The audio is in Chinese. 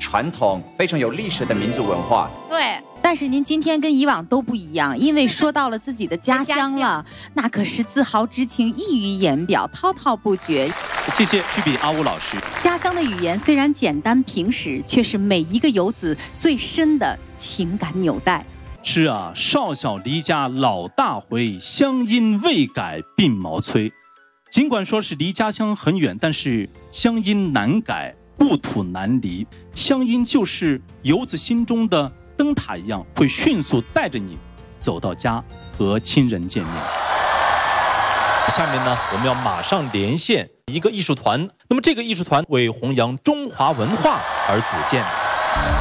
传统、非常有历史的民族文化。 对。 但是您今天跟以往都不一样，因为说到了自己的家乡了，那可是自豪之情溢于言表，滔滔不绝。 谢谢曲笔阿乌老师。 家乡的语言虽然简单平实，却是每一个游子最深的情感纽带。 是啊，少小离家老大回，乡音未改鬓毛衰。尽管说是离家乡很远，但是乡音难改，故土难离。乡音就是游子心中的灯塔一样，会迅速带着你走到家和亲人见面。 下面呢，我们要马上连线一个艺术团。那么这个艺术团为弘扬中华文化而组建。